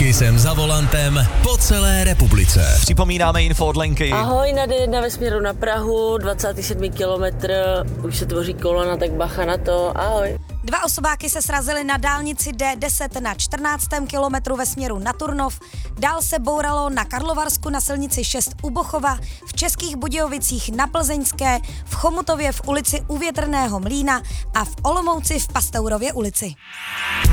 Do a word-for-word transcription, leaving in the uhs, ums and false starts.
Denisem za volantem po celé republice. Připomínáme info od Lenky. Ahoj, na D jedna ve směru na Prahu, dvacátý sedmý kilometr, už se tvoří kolona, tak bacha na to, ahoj. Dva osobáky se srazily na dálnici D deset na čtrnáctém kilometru ve směru na Turnov, dál se bouralo na Karlovarsku na silnici šest u Bochova, v Českých Budějovicích na Plzeňské, v Chomutově v ulici U Větrného mlýna a v Olomouci v Pasteurově ulici.